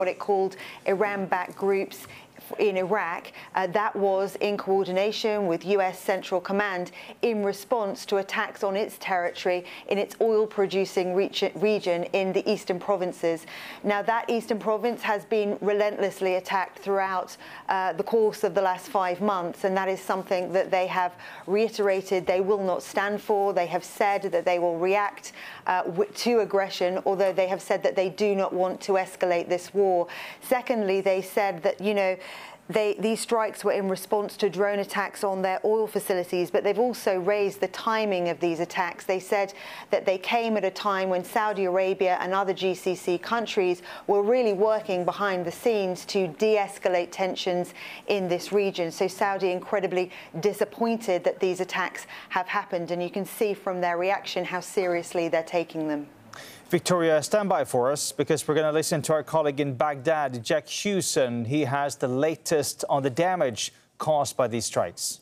what it called Iran-backed groups in Iraq. That was in coordination with US Central Command in response to attacks on its territory in its oil-producing region in the eastern provinces. Now, that eastern province has been relentlessly attacked throughout the course of the last 5 months, and that is something that they have reiterated they will not stand for. They have said that they will react to aggression, although they have said that they do not want to escalate this war. Secondly, they said that, these strikes were in response to drone attacks on their oil facilities, but they've also raised the timing of these attacks. They said that they came at a time when Saudi Arabia and other GCC countries were really working behind the scenes to de-escalate tensions in this region. So Saudi incredibly disappointed that these attacks have happened, and you can see from their reaction how seriously they're taking them. Victoria, stand by for us, because we're going to listen to our colleague in Baghdad, Jack Hewson. He has the latest on the damage caused by these strikes.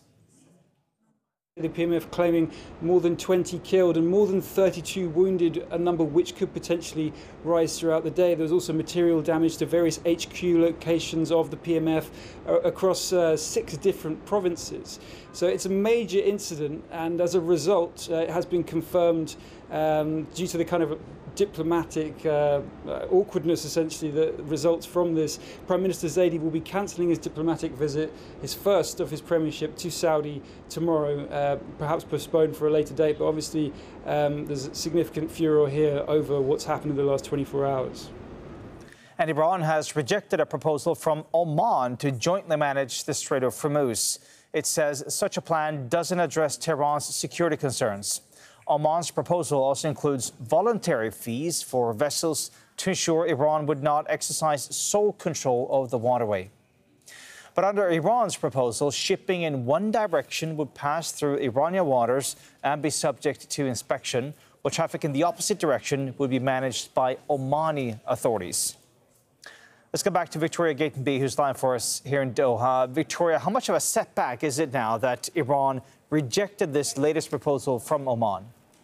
The PMF claiming more than 20 killed and more than 32 wounded, a number which could potentially rise throughout the day. There was also material damage to various HQ locations of the PMF across 6 different provinces. So it's a major incident, and as a result, it has been confirmed due to the kind of diplomatic awkwardness, essentially, that results from this. Prime Minister Zaidi will be cancelling his diplomatic visit, his first of his premiership, to Saudi tomorrow, perhaps postponed for a later date. But obviously, there's significant furor here over what's happened in the last 24 hours. And Iran has rejected a proposal from Oman to jointly manage the Strait of Hormuz. It says such a plan doesn't address Tehran's security concerns. Oman's proposal also includes voluntary fees for vessels to ensure Iran would not exercise sole control of the waterway. But under Iran's proposal, shipping in one direction would pass through Iranian waters and be subject to inspection, while traffic in the opposite direction would be managed by Omani authorities. Let's go back to Victoria Gatenby, who's live for us here in Doha. Victoria, how much of a setback is it now that Iran rejected this latest proposal from Oman?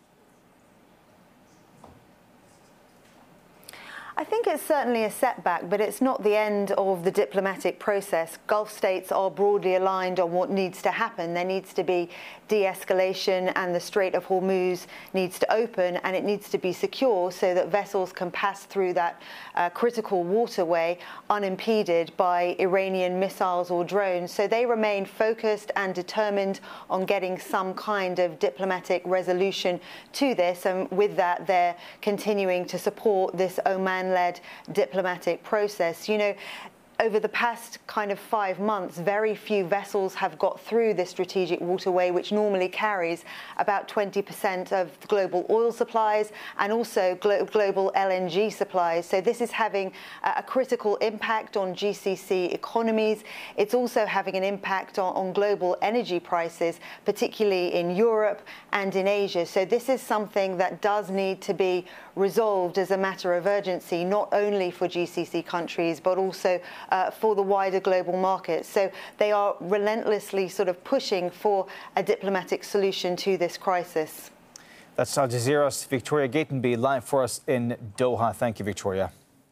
I think it's certainly a setback, but it's not the end of the diplomatic process. Gulf states are broadly aligned on what needs to happen. There needs to be de-escalation, and the Strait of Hormuz needs to open, and it needs to be secure so that vessels can pass through that critical waterway unimpeded by Iranian missiles or drones. So they remain focused and determined on getting some kind of diplomatic resolution to this, and with that, they're continuing to support this Oman-led diplomatic process. Over the past kind of 5 months, very few vessels have got through this strategic waterway, which normally carries about 20% of global oil supplies and also global LNG supplies. So this is having a critical impact on GCC economies. It's also having an impact on global energy prices, particularly in Europe and in Asia. So this is something that does need to be resolved as a matter of urgency, not only for GCC countries, but also for the wider global market. So they are relentlessly sort of pushing for a diplomatic solution to this crisis. That's Al Jazeera's Victoria Gatenby live for us in Doha. Thank you, Victoria.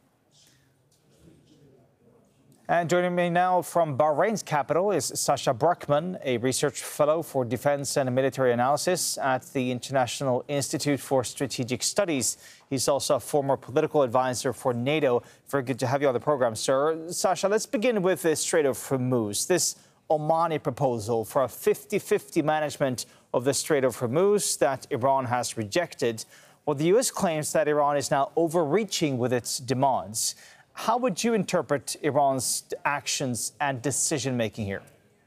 And joining me now from Bahrain's capital is Sasha Brackman, a research fellow for defense and military analysis at the International Institute for Strategic Studies. He's also a former political advisor for NATO. Very good to have you on the program, sir. Sasha, let's begin with the Strait of Hormuz. This Omani proposal for a 50-50 management of the Strait of Hormuz that Iran has rejected. Well, the U.S. claims that Iran is now overreaching with its demands. How would you interpret Iran's actions and decision-making here?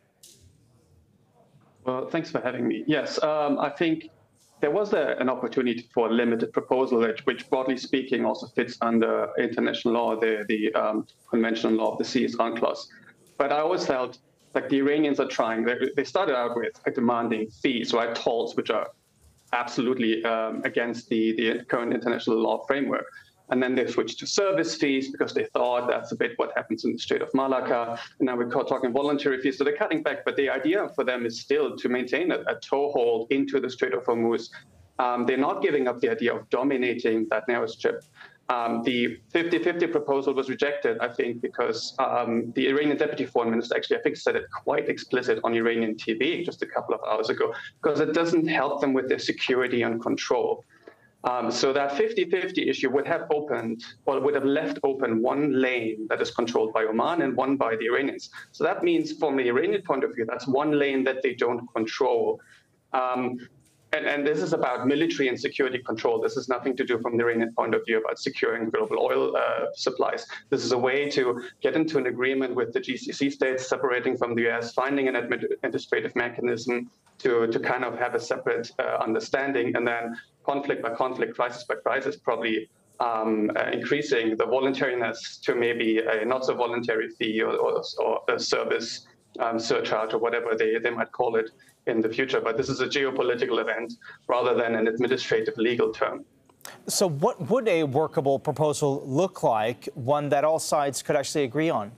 Well, thanks for having me. Yes, I think there was an opportunity for a limited proposal, which broadly speaking also fits under international law, the conventional law of the sea is UNCLOS. But I always felt like the Iranians are trying. They started out with demanding fees, right, tolls, which are absolutely against the current international law framework. And then they switched to service fees because they thought that's a bit what happens in the Strait of Malacca. And now we're talking voluntary fees. So they're cutting back. But the idea for them is still to maintain a toehold into the Strait of Hormuz. They're not giving up the idea of dominating that narrow strip. The 50-50 proposal was rejected, I think, because the Iranian deputy foreign minister actually, I think, said it quite explicit on Iranian TV just a couple of hours ago, because it doesn't help them with their security and control. So that 50-50 issue would have opened, or would have left open one lane that is controlled by Oman and one by the Iranians. So that means from the Iranian point of view, that's one lane that they don't control. And this is about military and security control. This has nothing to do from the Iranian point of view about securing global oil supplies. This is a way to get into an agreement with the GCC states, separating from the US, finding an administrative mechanism to kind of have a separate understanding, and then conflict by conflict, crisis by crisis, probably increasing the voluntariness to maybe a not so voluntary fee or a service surcharge or whatever they might call it in the future. But this is a geopolitical event rather than an administrative legal term. So what would a workable proposal look like, one that all sides could actually agree on?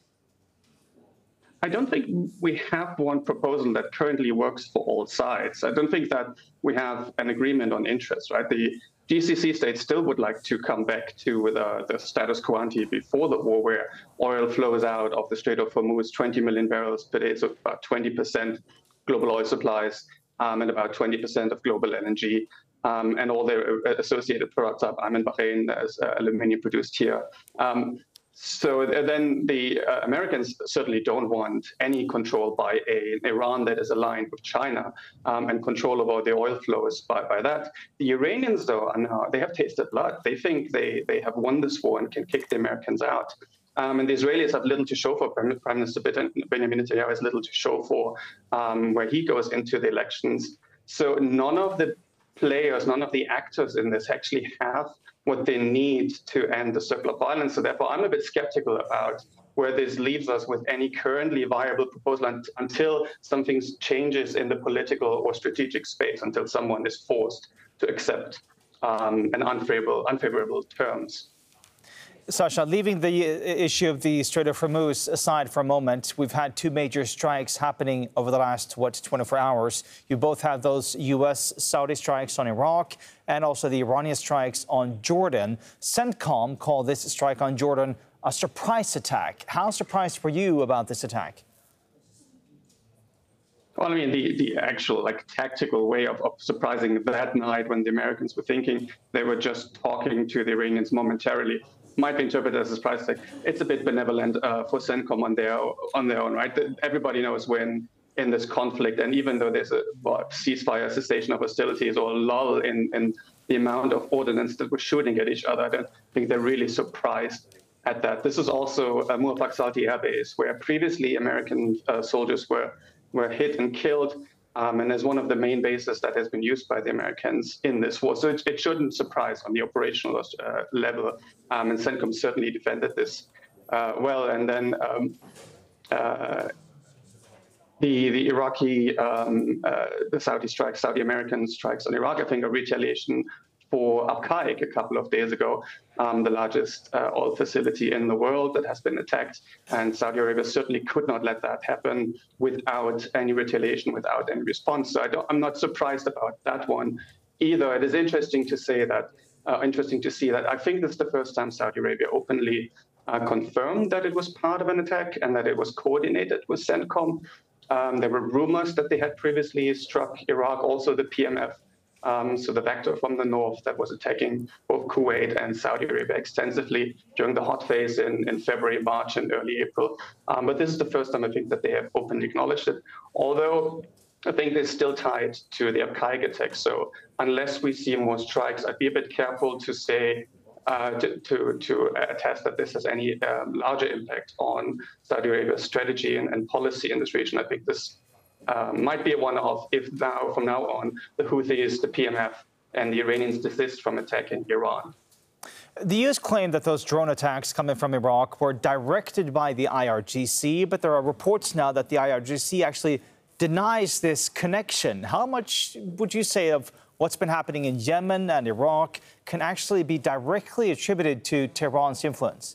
I don't think we have one proposal that currently works for all sides. I don't think that we have an agreement on interests, right? The GCC states still would like to come back to the status quo ante before the war, where oil flows out of the Strait of Hormuz, 20 million barrels per day, so about 20% global oil supplies, and about 20% of global LNG, and all their associated products up. I'm in Bahrain, there's aluminium produced here. So then the Americans certainly don't want any control by Iran that is aligned with China, and control over the oil flows by that. The Iranians, though, are now, they have tasted blood. They think they have won this war and can kick the Americans out. And the Israelis have little to show for. Prime Minister Benjamin Netanyahu has little to show for where he goes into the elections. So none of the players, none of the actors in this actually have what they need to end the circle of violence. So therefore, I'm a bit skeptical about where this leaves us with any currently viable proposal until something changes in the political or strategic space, until someone is forced to accept an unfavorable terms. Sasha, leaving the issue of the Strait of Hormuz aside for a moment, we've had two major strikes happening over the last, 24 hours. You both have those U.S.-Saudi strikes on Iraq and also the Iranian strikes on Jordan. CENTCOM called this strike on Jordan a surprise attack. How surprised were you about this attack? Well, I mean, the actual tactical way of surprising that night when the Americans were thinking they were just talking to the Iranians momentarily might be interpreted as a surprise attack. It's a bit benevolent for CENTCOM on their own, right? Everybody knows when in this conflict, and even though there's a ceasefire, cessation of hostilities, or a lull in the amount of ordnance that we're shooting at each other, I don't think they're really surprised at that. This is also Muwafaq Salti Air Base, where previously American soldiers were hit and killed, and is one of the main bases that has been used by the Americans in this war. So it shouldn't surprise on the operational level, and CENTCOM certainly defended this well. And then the Iraqi, the Saudi American strikes on Iraq, I think, a retaliation for Abqaiq a couple of days ago, the largest oil facility in the world that has been attacked. And Saudi Arabia certainly could not let that happen without any retaliation, without any response. So I'm not surprised about that one either. It is interesting to see that I think this is the first time Saudi Arabia openly confirmed that it was part of an attack and that it was coordinated with CENTCOM. There were rumors that they had previously struck Iraq, also the PMF. So the vector from the north that was attacking both Kuwait and Saudi Arabia extensively during the hot phase in February, March, and early April. But this is the first time I think that they have openly acknowledged it, although I think they're still tied to the Abqaiq attack. So unless we see more strikes, I'd be a bit careful to say, to attest that this has any larger impact on Saudi Arabia's strategy and policy in this region. I think this might be a one-off if from now on, the Houthis, the PMF, and the Iranians desist from attacking Iran. The U.S. claimed that those drone attacks coming from Iraq were directed by the IRGC, but there are reports now that the IRGC actually denies this connection. How much would you say of what's been happening in Yemen and Iraq can actually be directly attributed to Tehran's influence?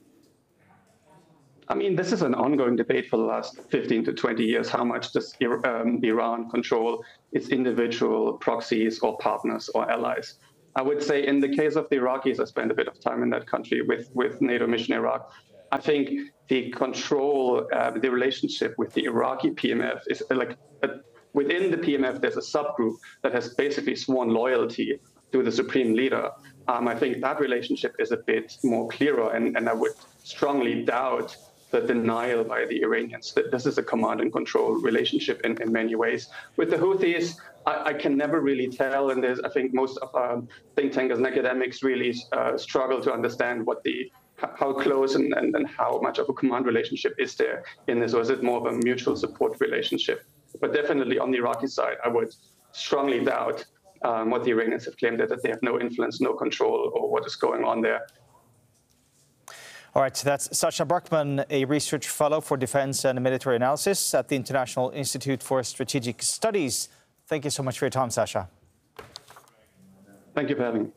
I mean, this is an ongoing debate for the last 15 to 20 years. How much does Iran control its individual proxies or partners or allies? I would say in the case of the Iraqis, I spent a bit of time in that country with NATO Mission Iraq. I think the control, the relationship with the Iraqi PMF is within the PMF, there's a subgroup that has basically sworn loyalty to the supreme leader. I think that relationship is a bit more clearer, and I would strongly doubt the denial by the Iranians that this is a command and control relationship in many ways. With the Houthis, I can never really tell, and I think most of think tankers and academics really struggle to understand how close and how much of a command relationship is there in this, or is it more of a mutual support relationship? But definitely on the Iraqi side, I would strongly doubt what the Iranians have claimed, that they have no influence, no control over what is going on there. All right, that's Sasha Brackman, a research fellow for defense and military analysis at the International Institute for Strategic Studies. Thank you so much for your time, Sasha. Thank you for having me.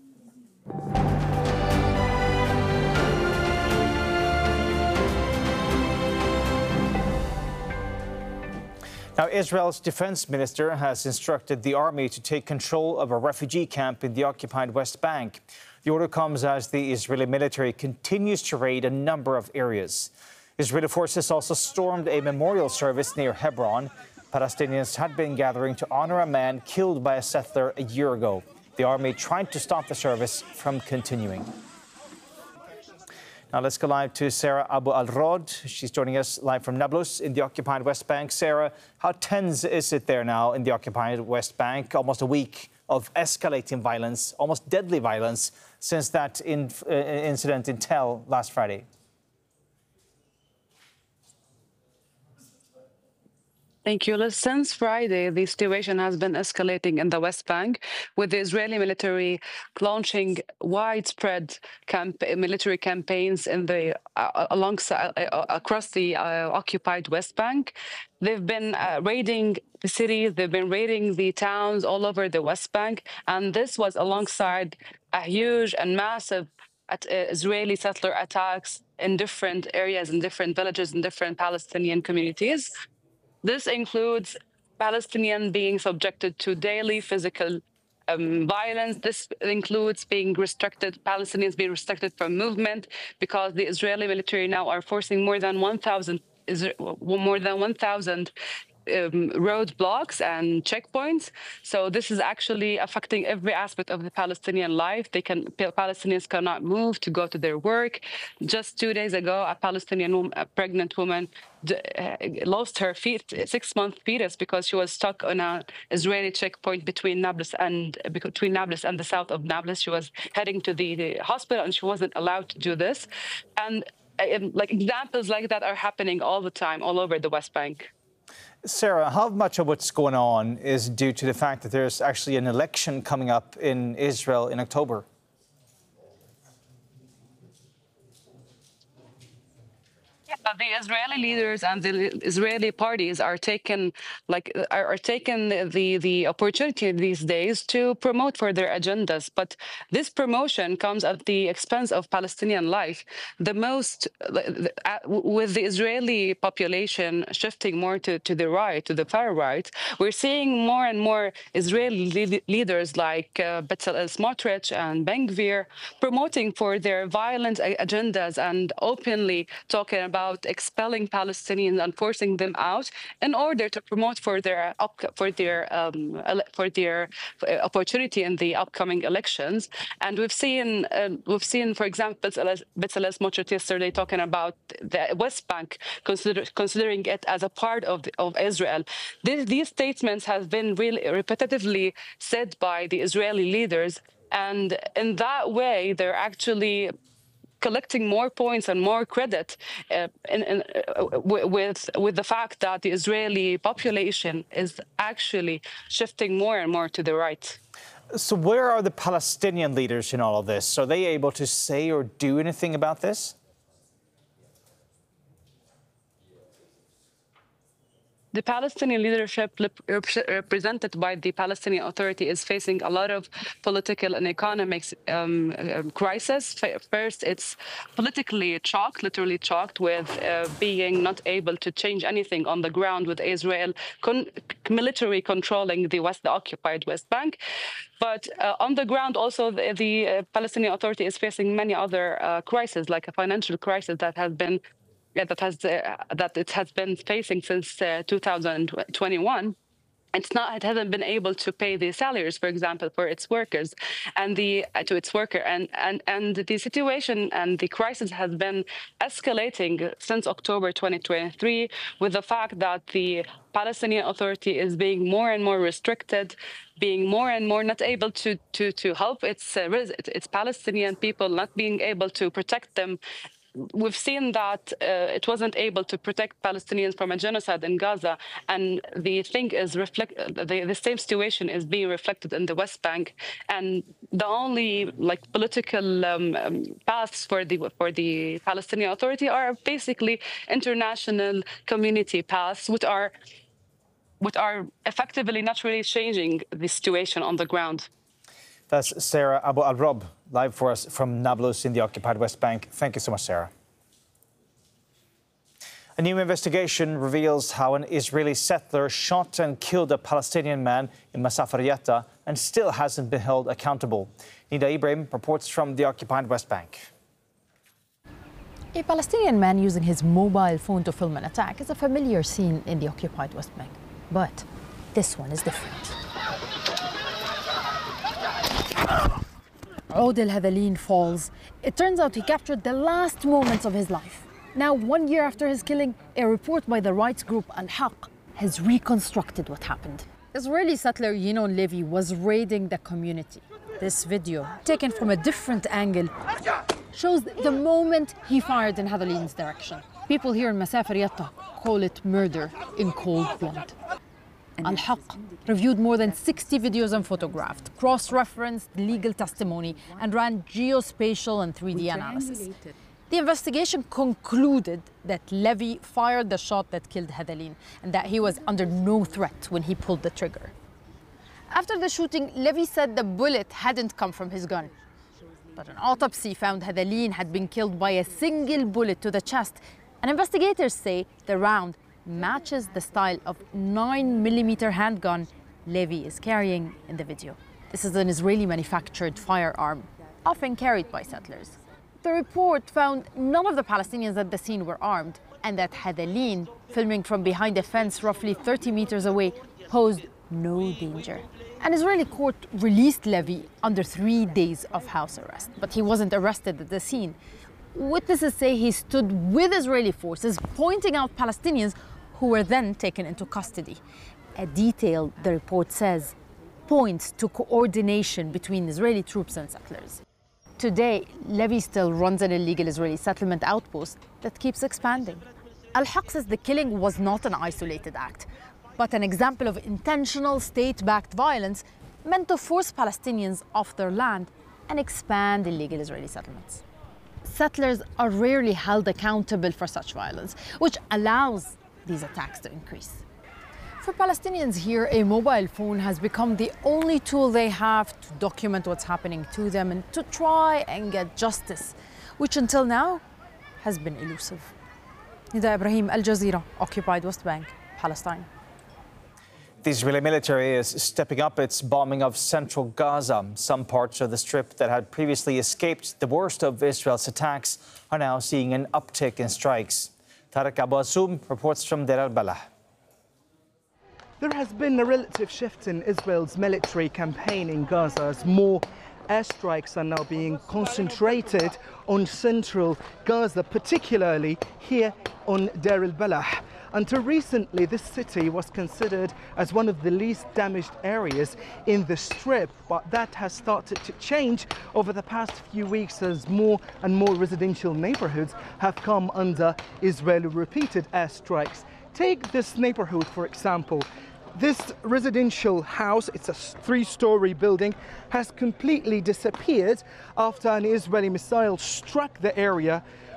Now, Israel's defense minister has instructed the army to take control of a refugee camp in the occupied West Bank. The order comes as the Israeli military continues to raid a number of areas. Israeli forces also stormed a memorial service near Hebron. Palestinians had been gathering to honor a man killed by a settler a year ago. The army tried to stop the service from continuing. Now let's go live to Sarah Abu Al-Rod. She's joining us live from Nablus in the occupied West Bank. Sarah, how tense is it there now in the occupied West Bank? Almost a week of escalating violence, almost deadly violence, since that incident in Tel last Friday. Thank you. Since Friday, the situation has been escalating in the West Bank, with the Israeli military launching widespread military campaigns in across the occupied West Bank. They've been raiding the cities, they've been raiding the towns all over the West Bank, and this was alongside a huge and massive Israeli settler attacks in different areas, in different villages, in different Palestinian communities. This includes Palestinians being subjected to daily physical violence. This includes Palestinians being restricted from movement, because the Israeli military now are forcing more than 1,000 roadblocks and checkpoints. So this is actually affecting every aspect of the Palestinian life. Palestinians cannot move to go to their work. Just 2 days ago, a pregnant woman lost her 6-month fetus because she was stuck on an Israeli checkpoint between Nablus and the south of Nablus. She was heading to the hospital and she wasn't allowed to do this. And examples like that are happening all the time, all over the West Bank. Sarah, how much of what's going on is due to the fact that there's actually an election coming up in Israel in October? The Israeli leaders and the Israeli parties are taking the opportunity these days to promote for their agendas, but this promotion comes at the expense of Palestinian life. With the Israeli population shifting more to the right, to the far right, we're seeing more and more Israeli leaders like Bezalel Smotrich and Ben Gvir promoting for their violent agendas and openly talking about expelling Palestinians and forcing them out in order to promote for their opportunity in the upcoming elections. And we've seen, for example, Bezalel Smotrich yesterday talking about the West Bank, considering it as a part of Israel. These statements have been really repetitively said by the Israeli leaders, and in that way, they're actually collecting more points and more credit with the fact that the Israeli population is actually shifting more and more to the right. So where are the Palestinian leaders in all of this? Are they able to say or do anything about this? the Palestinian leadership represented by the Palestinian Authority is facing a lot of political and economic crisis. First, it's politically choked, literally choked, with being not able to change anything on the ground, with Israel military controlling the occupied West Bank. But on the ground, also, the Palestinian Authority is facing many other crises, like a financial crisis that it has been facing since 2021. It hasn't been able to pay the salaries, for example, for its workers and the situation and the crisis has been escalating since October 2023, with the fact that the Palestinian Authority is being more and more restricted, being more and more not able to help its Palestinian people, not being able to protect them. We've seen that it wasn't able to protect Palestinians from a genocide in Gaza, and the same situation is being reflected in the West Bank. And the only political paths for the Palestinian Authority are basically international community paths, which are effectively not really changing the situation on the ground. That's Sarah Abu Al-Rob, live for us from Nablus in the occupied West Bank. Thank you so much, Sarah. A new investigation reveals how an Israeli settler shot and killed a Palestinian man in Masafer and still hasn't been held accountable. Nida Ibrahim reports from the occupied West Bank. A Palestinian man using his mobile phone to film an attack is a familiar scene in the occupied West Bank. But this one is different. Oud El-Hadhalin falls. It turns out he captured the last moments of his life. Now, 1 year after his killing, a report by the rights group Al-Haq has reconstructed what happened. Israeli settler Yinon Levy was raiding the community. This video, taken from a different angle, shows the moment he fired in Hadhalin's direction. People here in Masafer Yatta call it murder in cold blood. Al-Haq reviewed more than 60 videos and photographed, cross-referenced legal testimony, and ran geospatial and 3D analysis. The investigation concluded that Levy fired the shot that killed Hadhalin and that he was under no threat when he pulled the trigger. After the shooting, Levy said the bullet hadn't come from his gun. But an autopsy found Hadhalin had been killed by a single bullet to the chest, and investigators say the round matches the style of 9mm handgun Levy is carrying in the video. This is an Israeli-manufactured firearm, often carried by settlers. The report found none of the Palestinians at the scene were armed, and that Hadhalin, filming from behind a fence roughly 30 meters away, posed no danger. An Israeli court released Levy under 3 days of house arrest, but he wasn't arrested at the scene. Witnesses say he stood with Israeli forces, pointing out Palestinians who were then taken into custody. A detail, the report says, points to coordination between Israeli troops and settlers. Today, Levy still runs an illegal Israeli settlement outpost that keeps expanding. Al-Haq says the killing was not an isolated act, but an example of intentional state-backed violence meant to force Palestinians off their land and expand illegal Israeli settlements. Settlers are rarely held accountable for such violence, which allows these attacks to increase. For Palestinians here, a mobile phone has become the only tool they have to document what's happening to them and to try and get justice, which until now has been elusive. Nida Ibrahim, Al Jazeera, occupied West Bank, Palestine. The Israeli military is stepping up its bombing of central Gaza. Some parts of the strip that had previously escaped the worst of Israel's attacks are now seeing an uptick in strikes. Tarek Abu Assoum reports from Deir al-Balah. There has been a relative shift in Israel's military campaign in Gaza as more airstrikes are now being concentrated on central Gaza, particularly here on Deir al-Balah. Until recently, this city was considered as one of the least damaged areas in the strip, but that has started to change over the past few weeks as more and more residential neighborhoods have come under Israeli repeated airstrikes. Take this neighborhood, for example. This residential house, it's a 3-story building, has completely disappeared after an Israeli missile struck the area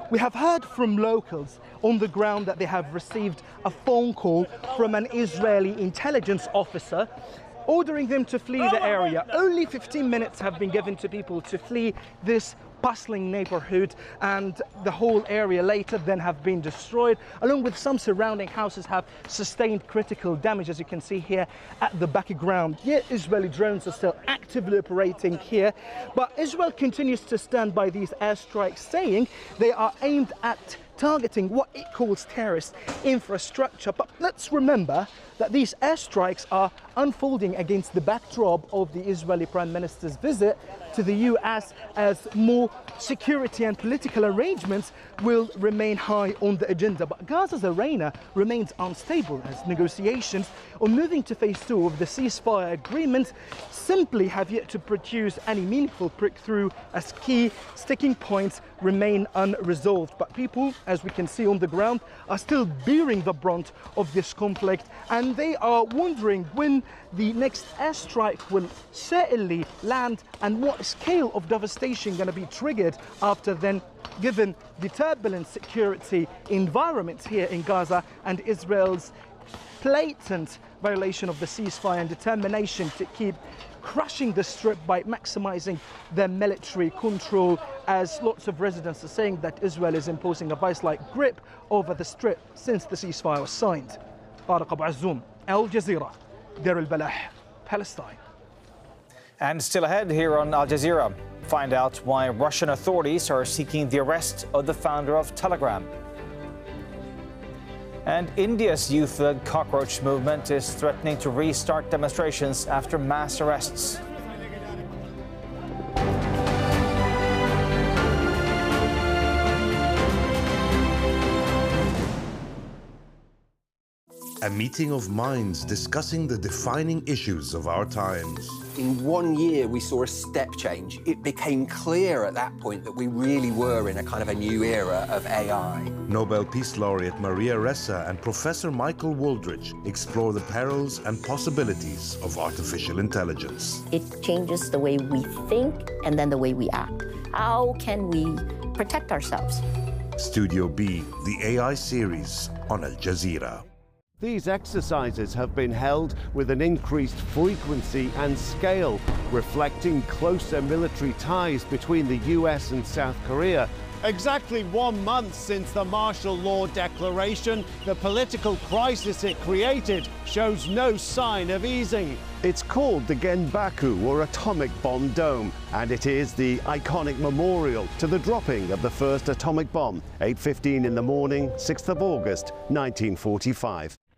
We have heard from locals on the ground that they have received a phone call from an Israeli intelligence officer ordering them to flee the area. Only 15 minutes have been given to people to flee this bustling neighborhood, and the whole area later then have been destroyed, along with some surrounding houses have sustained critical damage, as you can see here at the background. Yet Israeli drones are still actively operating here, but Israel continues to stand by these airstrikes, saying they are aimed at targeting what it calls terrorist infrastructure. But let's remember that these airstrikes are unfolding against the backdrop of the Israeli Prime Minister's visit to the US, as more security and political arrangements will remain high on the agenda. But Gaza's arena remains unstable, as negotiations on moving to phase 2 of the ceasefire agreement simply have yet to produce any meaningful breakthrough, as key sticking points remain unresolved. But people, as we can see on the ground, are still bearing the brunt of this conflict, and they are wondering when the next airstrike will certainly land and what scale of devastation going to be triggered after then, given the turbulent security environment here in Gaza and Israel's blatant violation of the ceasefire and determination to keep crushing the strip by maximizing their military control, as lots of residents are saying that Israel is imposing a vice-like grip over the strip since the ceasefire was signed. Tariq Abu Azzoum, Al Jazeera, Deir al-Balah, Palestine. And still ahead here on Al Jazeera, find out why Russian authorities are seeking the arrest of the founder of Telegram. And India's youth-led cockroach movement is threatening to restart demonstrations after mass arrests. A meeting of minds discussing the defining issues of our times. In 1 year, we saw a step change. It became clear at that point that we really were in a kind of a new era of AI. Nobel Peace Laureate Maria Ressa and Professor Michael Wooldridge explore the perils and possibilities of artificial intelligence. It changes the way we think and then the way we act. How can we protect ourselves? Studio B, the AI series on Al Jazeera. These exercises have been held with an increased frequency and scale, reflecting closer military ties between the US and South Korea. Exactly 1 month since the martial law declaration, the political crisis it created shows no sign of easing. It's called the Genbaku, or Atomic Bomb Dome, and it is the iconic memorial to the dropping of the first atomic bomb, 8:15 in the morning, 6th of August, 1945.